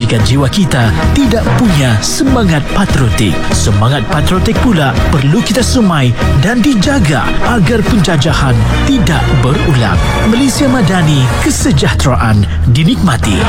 jika jiwa kita tidak punya semangat patriotik. Semangat patriotik pula perlu kita semai dan dijaga agar penjajahan tidak berulang. Malaysia Madani, kesejahteraan dinikmati.